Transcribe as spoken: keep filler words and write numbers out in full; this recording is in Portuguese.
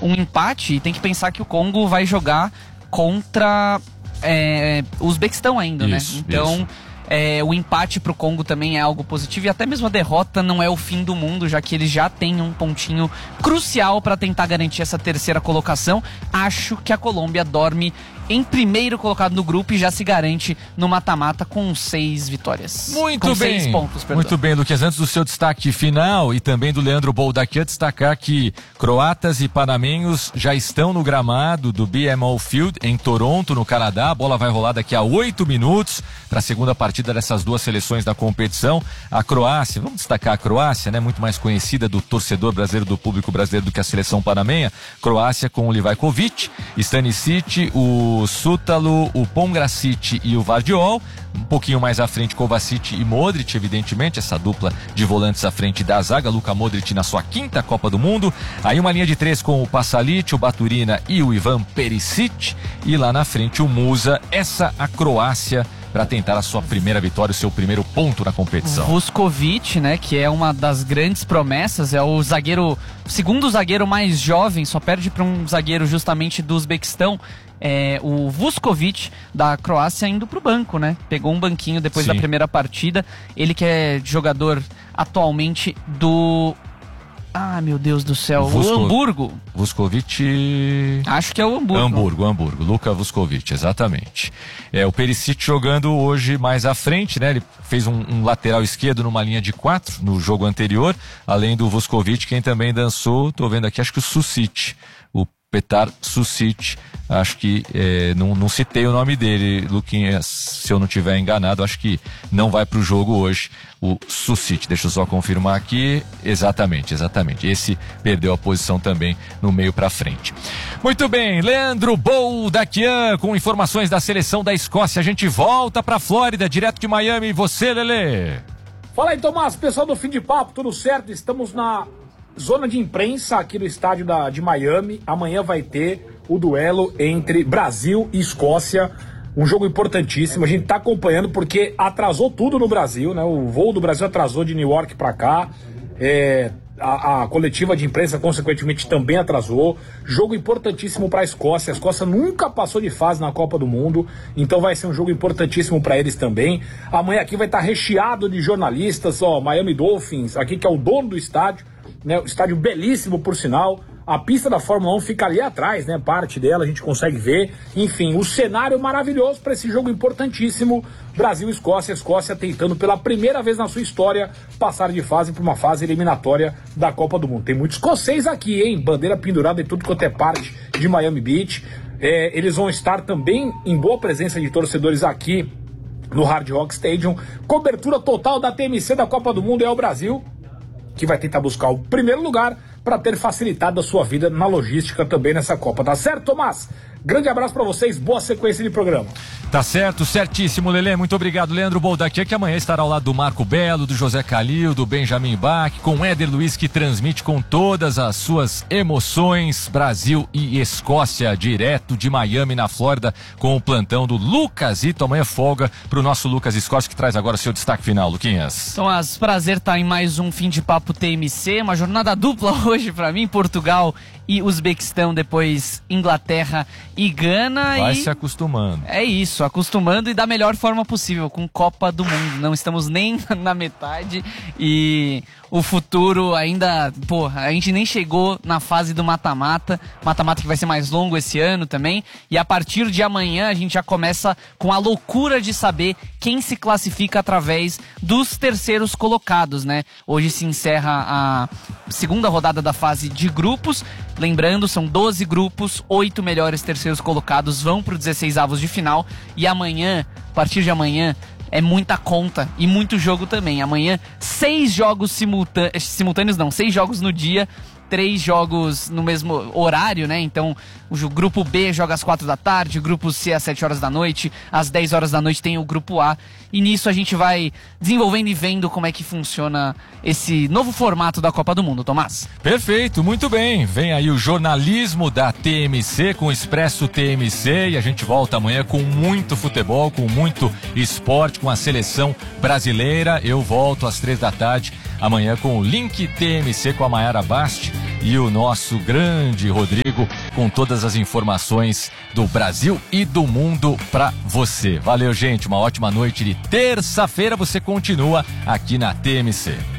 um empate, e tem que pensar que o Congo vai jogar contra é, o Uzbequistão ainda, isso, né? Então... Isso. É, o empate pro Congo também é algo positivo, e até mesmo a derrota não é o fim do mundo, já que eles já têm um pontinho crucial para tentar garantir essa terceira colocação. Acho que a Colômbia dorme em primeiro colocado no grupo e já se garante no mata-mata com seis vitórias. Muito com bem, seis pontos, perdão. Muito bem, Luquinhas. Antes do seu destaque final e também do Leandro Boldaquian, destacar que croatas e panamenhos já estão no gramado do B M O Field em Toronto, no Canadá. A bola vai rolar daqui a oito minutos para a segunda partida dessas duas seleções da competição. A Croácia, vamos destacar a Croácia, né? Muito mais conhecida do torcedor brasileiro, do público brasileiro, do que a seleção panamenha. Croácia com o Livajković, Stanisic, o o Sútalo, o Pongracic e o Vardiol. Um pouquinho mais à frente, Kovacic e Modric, evidentemente, essa dupla de volantes à frente da zaga. Luka Modric na sua quinta Copa do Mundo. Aí uma linha de três com o Pasalic, o Baturina e o Ivan Perisic. E lá na frente o Musa. Essa a Croácia para tentar a sua primeira vitória, o seu primeiro ponto na competição. Vuskovic, né, que é uma das grandes promessas, é o zagueiro, segundo zagueiro mais jovem, só perde para um zagueiro justamente do Uzbequistão. É, o Vuskovic da Croácia indo pro banco, né? Pegou um banquinho depois Sim. da primeira partida. Ele que é jogador atualmente do... Ah, meu Deus do céu. Vusko... O Hamburgo. Vuskovic... Acho que é o Hamburgo. Hamburgo, Hamburgo. Luka Vuskovic, exatamente. É, o Perisic jogando hoje mais à frente, né? Ele fez um, um lateral esquerdo numa linha de quatro no jogo anterior. Além do Vuskovic, quem também dançou, tô vendo aqui, acho que o Susic. O Petar Susic, acho que é, não, não citei o nome dele, Luquinhas, se eu não estiver enganado, acho que não vai para o jogo hoje, o Susic. Deixa eu só confirmar aqui, exatamente, exatamente, esse perdeu a posição também no meio para frente. Muito bem, Leandro Boldaquian com informações da seleção da Escócia. A gente volta para a Flórida, direto de Miami. E você, Lelê? Fala aí, Tomás, pessoal do Fim de Papo, tudo certo? Estamos na zona de imprensa aqui no estádio da, de Miami. Amanhã vai ter o duelo entre Brasil e Escócia, um jogo importantíssimo. A gente tá acompanhando porque atrasou tudo no Brasil, né? O voo do Brasil atrasou de New York para cá, é, a, a coletiva de imprensa consequentemente também atrasou. Jogo importantíssimo para a Escócia. A Escócia nunca passou de fase na Copa do Mundo, então vai ser um jogo importantíssimo para eles também. Amanhã aqui vai estar recheado de jornalistas, ó, Miami Dolphins, aqui que é o dono do estádio, né, o estádio belíssimo, por sinal. A pista da Fórmula um fica ali atrás, né? Parte dela a gente consegue ver. Enfim, o cenário maravilhoso para esse jogo importantíssimo. Brasil e Escócia. Escócia tentando pela primeira vez na sua história passar de fase para uma fase eliminatória da Copa do Mundo. Tem muito escocês aqui, hein? Bandeira pendurada em tudo quanto é parte de Miami Beach. É, eles vão estar também em boa presença de torcedores aqui no Hard Rock Stadium. Cobertura total da T M C da Copa do Mundo é o Brasil, que vai tentar buscar o primeiro lugar para ter facilitado a sua vida na logística também nessa Copa. Tá certo, Tomás? Grande abraço para vocês, boa sequência de programa. Tá certo, certíssimo, Lelê. Muito obrigado, Leandro Boldaquian, que amanhã estará ao lado do Marco Belo, do José Calil, do Benjamin Bach, com o Éder Luiz, que transmite com todas as suas emoções Brasil e Escócia, direto de Miami, na Flórida, com o plantão do Lucas Ito. Amanhã folga pro nosso Lucas Escócia, que traz agora o seu destaque final, Luquinhas. Tomás, prazer estar em mais um Fim de Papo T M C, uma jornada dupla hoje para mim, Portugal e Uzbequistão, depois Inglaterra e Gana. Vai e... se acostumando. É isso, acostumando e da melhor forma possível, com Copa do Mundo. Não estamos nem na metade e o futuro ainda, porra, a gente nem chegou na fase do mata-mata, mata-mata que vai ser mais longo esse ano também, e a partir de amanhã a gente já começa com a loucura de saber quem se classifica através dos terceiros colocados, né? Hoje se encerra a segunda rodada da fase de grupos, lembrando, são doze grupos, oito melhores terceiros colocados vão para os dezesseis avos de final, e amanhã, a partir de amanhã, é muita conta e muito jogo também. Amanhã, seis jogos simultâneos, simultâneos não, seis jogos no dia, três jogos no mesmo horário, né? Então, o grupo B joga às quatro da tarde, o grupo C às sete horas da noite, às dez horas da noite tem o grupo A. E nisso a gente vai desenvolvendo e vendo como é que funciona esse novo formato da Copa do Mundo, Tomás. Perfeito, muito bem. Vem aí o jornalismo da T M C com o Expresso T M C e a gente volta amanhã com muito futebol, com muito esporte, com a seleção brasileira. Eu volto às três da tarde amanhã com o Link T M C com a Mayara Basti. e o nosso grande Rodrigo com todas as informações do Brasil e do mundo para você. Valeu, gente, uma ótima noite de terça-feira. Você continua aqui na T M C.